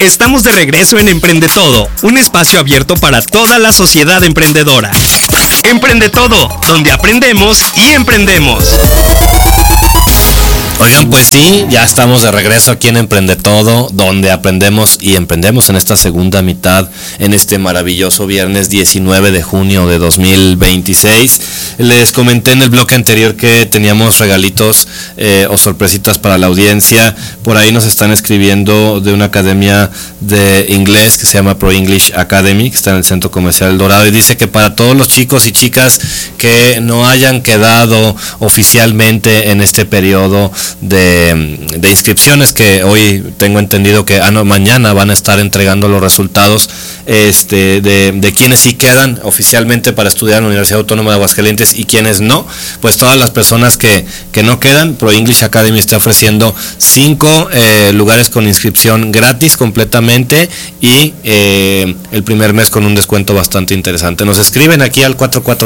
Estamos de regreso en Emprende Todo, un espacio abierto para toda la sociedad emprendedora. Emprende Todo, donde aprendemos y emprendemos. Oigan, pues sí, ya estamos de regreso aquí en Emprende Todo, donde aprendemos y emprendemos en esta segunda mitad, en este maravilloso viernes 19 de junio de 2026. Les comenté en el bloque anterior que teníamos regalitos o sorpresitas para la audiencia. Por ahí nos están escribiendo de una academia de inglés que se llama Pro English Academy, que está en el Centro Comercial El Dorado, y dice que para todos los chicos y chicas que no hayan quedado oficialmente en este periodo de inscripciones, que hoy tengo entendido que mañana van a estar entregando los resultados de quienes sí quedan oficialmente para estudiar en la Universidad Autónoma de Aguascalientes y quienes no, pues todas las personas que no quedan, Pro English Academy está ofreciendo 5 lugares con inscripción gratis completamente y el primer mes con un descuento bastante interesante. Nos escriben aquí al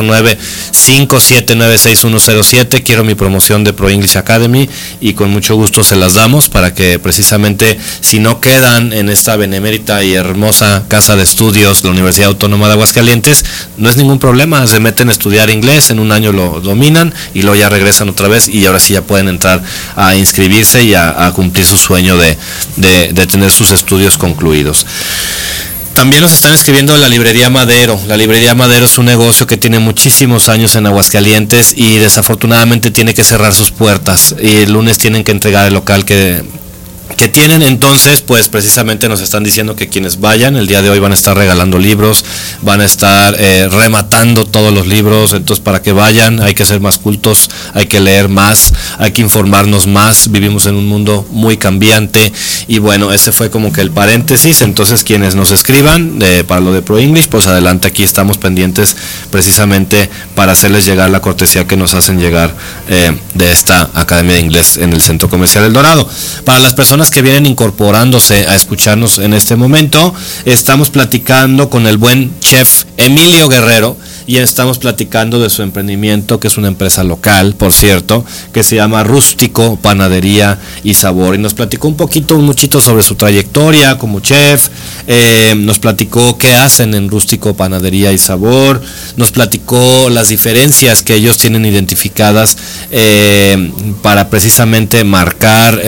449-579-6107, quiero mi promoción de Pro English Academy, y con mucho gusto se las damos para que precisamente si no quedan en esta benemérita y hermosa casa de estudios de la Universidad Autónoma de Aguascalientes, no es ningún problema, se meten a estudiar inglés, en un año lo dominan y luego ya regresan otra vez y ahora sí ya pueden entrar a inscribirse y a cumplir su sueño de tener sus estudios concluidos. También nos están escribiendo de la Librería Madero. La Librería Madero es un negocio que tiene muchísimos años en Aguascalientes y desafortunadamente tiene que cerrar sus puertas. Y el lunes tienen que entregar el local que tienen. Entonces, pues precisamente nos están diciendo que quienes vayan, el día de hoy van a estar regalando libros, van a estar rematando todos los libros. Entonces, para que vayan hay que ser más cultos, hay que leer más, hay que informarnos más. Vivimos en un mundo muy cambiante y bueno, ese fue como que el paréntesis. Entonces, quienes nos escriban para lo de Pro English, pues adelante, aquí estamos pendientes precisamente para hacerles llegar la cortesía que nos hacen llegar de esta Academia de Inglés en el Centro Comercial El Dorado. Para las personas que vienen incorporándose a escucharnos en este momento, estamos platicando con el buen chef Emilio Guerrero y estamos platicando de su emprendimiento, que es una empresa local, por cierto, que se llama Rústico Panadería y Sabor, y nos platicó muchito sobre su trayectoria como chef, nos platicó qué hacen en Rústico Panadería y Sabor, nos platicó las diferencias que ellos tienen identificadas para precisamente marcar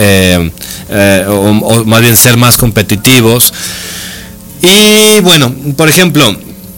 o más bien ser más competitivos. Y bueno, por ejemplo,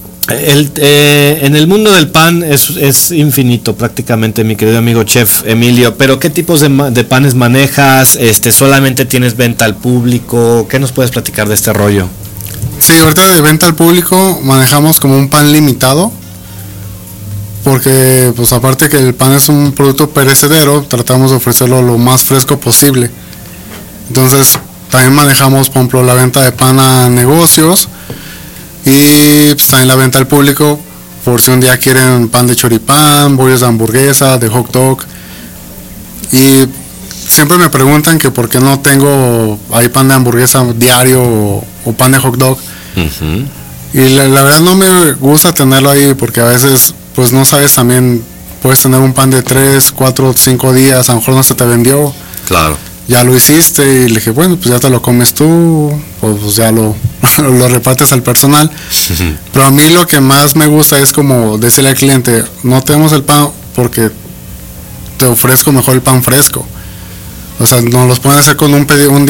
en el mundo del pan es infinito prácticamente, mi querido amigo chef Emilio, pero ¿qué tipos de panes manejas? ¿Solamente tienes venta al público? ¿Qué nos puedes platicar de este rollo? Sí, ahorita de venta al público manejamos como un pan limitado, porque pues aparte que el pan es un producto perecedero, tratamos de ofrecerlo lo más fresco posible. Entonces también manejamos, por ejemplo, la venta de pan a negocios y pues, también la venta al público, por si un día quieren pan de choripán, bollos de hamburguesa, de hot dog. Y siempre me preguntan que por qué no tengo ahí pan de hamburguesa diario o pan de hot dog. Uh-huh. Y la verdad no me gusta tenerlo ahí, porque a veces pues no sabes, también puedes tener un pan de 3, 4, 5 días, a lo mejor no se te vendió. Claro. Ya lo hiciste y le dije, bueno, pues ya te lo comes tú, pues ya lo repartes al personal. Uh-huh. Pero a mí lo que más me gusta es como decirle al cliente, no tenemos el pan porque te ofrezco mejor el pan fresco. O sea, nos los pueden hacer con un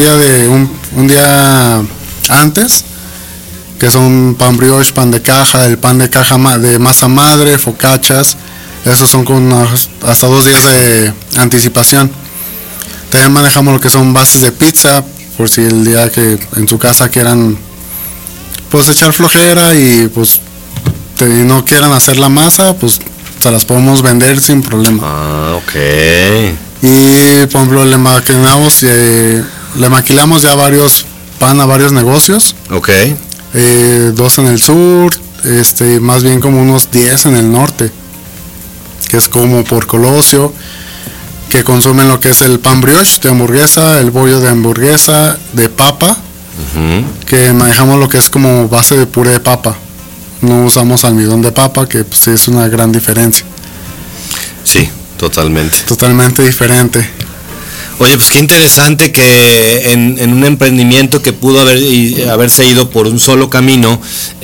día antes, que son pan brioche, pan de caja, el pan de caja de masa madre, focachas. Esos son con hasta 2 días de anticipación. También manejamos lo que son bases de pizza, por si el día que en tu casa quieran pues echar flojera y pues no quieran hacer la masa, pues te las podemos vender sin problema. Ah, ok. Y por ejemplo le maquilamos ya varios pan a varios negocios. Ok. 2 en el sur, más bien como unos 10 en el norte, que es como por Colosio, que consumen lo que es el pan brioche de hamburguesa, el bollo de hamburguesa, de papa, uh-huh. Que manejamos lo que es como base de puré de papa, no usamos almidón de papa, que pues es una gran diferencia. Sí, totalmente. Totalmente diferente. Oye, pues qué interesante que en un emprendimiento que pudo haberse ido por un solo camino,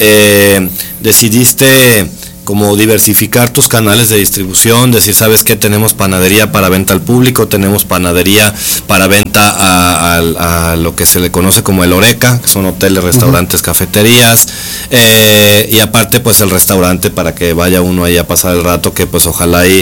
decidiste como diversificar tus canales de distribución, decir, sabes que tenemos panadería para venta al público, tenemos panadería para venta a lo que se le conoce como el Oreca, que son hoteles, restaurantes, cafeterías, y aparte pues el restaurante para que vaya uno ahí a pasar el rato, que pues ojalá ahí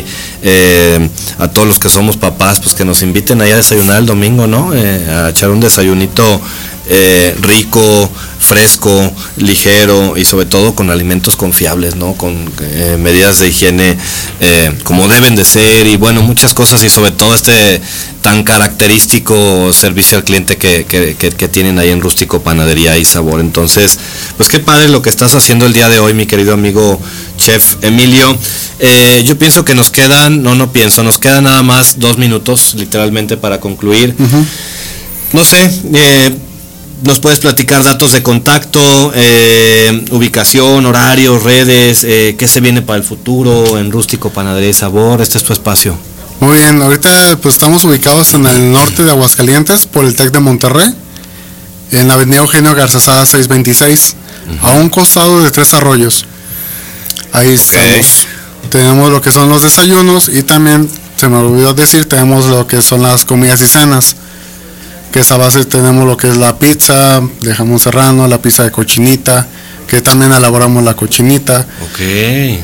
a todos los que somos papás, pues que nos inviten ahí a desayunar el domingo, ¿no? A echar un desayunito rico, fresco, ligero y sobre todo con alimentos confiables, ¿no? Con medidas de higiene como deben de ser y bueno, muchas cosas y sobre todo este tan característico servicio al cliente que tienen ahí en Rústico Panadería y Sabor. Entonces, pues qué padre lo que estás haciendo el día de hoy, mi querido amigo Chef Emilio. Yo pienso que nos quedan nada más 2 minutos literalmente para concluir. No sé, nos puedes platicar datos de contacto, ubicación, horarios, redes, qué se viene para el futuro en Rústico Panadería y Sabor. Este es tu espacio. Muy bien, ahorita pues estamos ubicados en el norte de Aguascalientes, por el TEC de Monterrey, en la avenida Eugenio Garzazada 626, a un costado de Tres Arroyos. Ahí estamos. Tenemos lo que son los desayunos y también, se me olvidó decir, tenemos lo que son las comidas y cenas. Que esa base tenemos lo que es la pizza de jamón serrano, la pizza de cochinita, que también elaboramos la cochinita. Ok.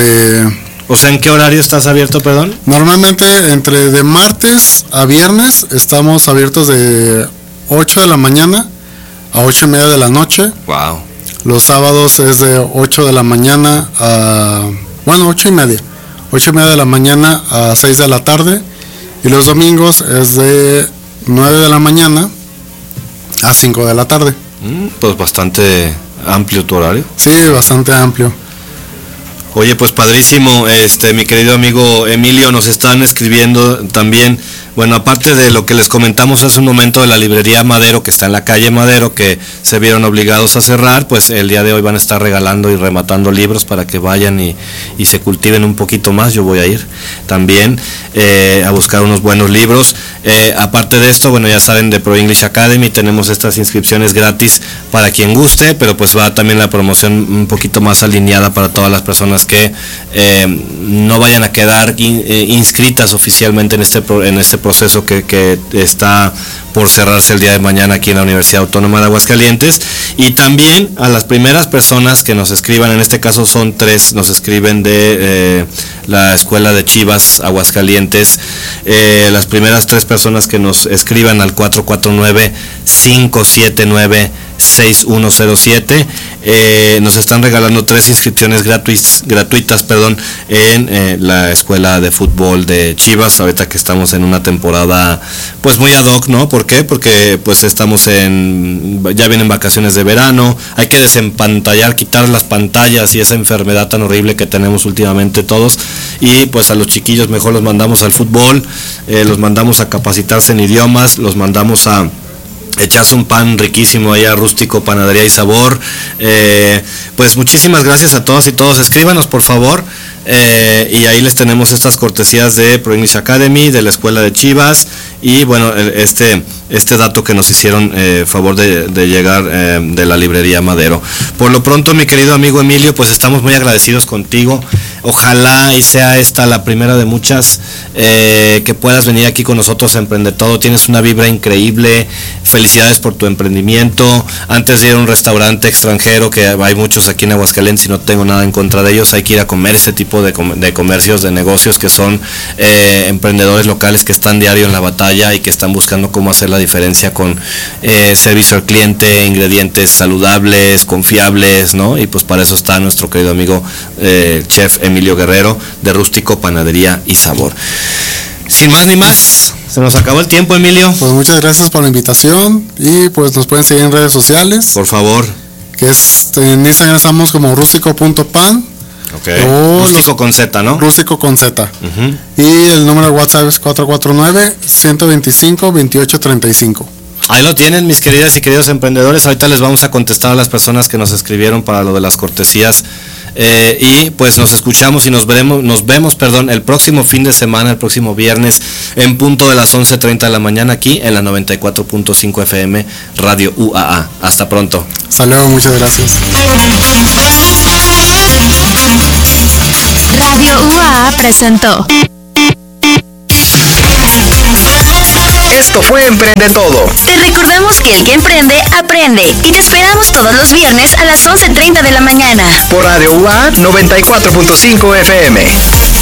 O sea, ¿en qué horario estás abierto, perdón? Normalmente entre de martes a viernes estamos abiertos de 8 de la mañana a 8 y media de la noche. Wow. Los sábados es de 8 de la mañana a, 8 y media. 8 y media de la mañana a 6 de la tarde. Y los domingos es de 9 de la mañana a 5 de la tarde. Pues bastante amplio tu horario. Sí, bastante amplio. Oye, pues padrísimo, mi querido amigo Emilio, nos están escribiendo también, bueno, aparte de lo que les comentamos hace un momento de la librería Madero, que está en la calle Madero, que se vieron obligados a cerrar, pues el día de hoy van a estar regalando y rematando libros para que vayan y se cultiven un poquito más. Yo voy a ir también a buscar unos buenos libros. Aparte de esto, bueno, ya saben, de Pro English Academy tenemos estas inscripciones gratis para quien guste, pero pues va también la promoción un poquito más alineada para todas las personas que no vayan a quedar inscritas oficialmente en este proceso que está por cerrarse el día de mañana aquí en la Universidad Autónoma de Aguascalientes. Y también a las primeras personas que nos escriban, en este caso son 3, nos escriben de la Escuela de Chivas Aguascalientes, las primeras 3 personas que nos escriban al 449-579-6107, nos están regalando 3 inscripciones gratuitas en la Escuela de Fútbol de Chivas, ahorita que estamos en una temporada pues muy ad hoc, ¿no? ¿Por qué? Porque pues estamos ya vienen vacaciones de verano, hay que desempantallar, quitar las pantallas y esa enfermedad tan horrible que tenemos últimamente todos, y pues a los chiquillos mejor los mandamos al fútbol, los mandamos a capacitarse en idiomas, los mandamos a echarse un pan riquísimo ahí a Rústico Panadería y Sabor. Pues muchísimas gracias a todas y todos, escríbanos por favor, y ahí les tenemos estas cortesías de Pro English Academy, de la Escuela de Chivas, y bueno, este dato que nos hicieron favor de llegar de la librería Madero. Por lo pronto, mi querido amigo Emilio, pues estamos muy agradecidos contigo. Ojalá y sea esta la primera de muchas, que puedas venir aquí con nosotros a Emprende Todo. Tienes una vibra increíble, felicidades por tu emprendimiento. Antes de ir a un restaurante extranjero, que hay muchos aquí en Aguascalientes y no tengo nada en contra de ellos, hay que ir a comer ese tipo de comercios, de negocios que son emprendedores locales que están diario en la batalla y que están buscando cómo hacer la diferencia con servicio al cliente, ingredientes saludables, confiables, ¿no? Y pues para eso está nuestro querido amigo Chef Emilio Guerrero de Rústico Panadería y Sabor. Sin más ni más, se nos acabó el tiempo, Emilio. Pues muchas gracias por la invitación y pues nos pueden seguir en redes sociales. Por favor. Que en Instagram estamos como rústico.pan. Okay. Rústico con Z, ¿no? Rústico con Z. Y el número de WhatsApp es 449-125-2835. Ahí lo tienen, mis queridas y queridos emprendedores. Ahorita les vamos a contestar a las personas que nos escribieron para lo de las cortesías Y pues nos escuchamos y nos vemos el próximo fin de semana, el próximo viernes, en punto de las 11:30 de la mañana, aquí en la 94.5 FM Radio UAA. Hasta pronto. Hasta luego, muchas gracias. Radio UAA presentó. Esto fue Emprende Todo. Te recordamos que el que emprende, aprende. Y te esperamos todos los viernes a las 11:30 de la mañana. Por Radio UAA 94.5 FM.